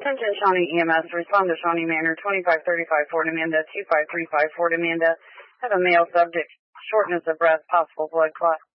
Attention Shawnee EMS, respond to Shawnee Manor, 2535 Fort Amanda, 2535 Fort Amanda. Have a male subject, shortness of breath, possible blood clot.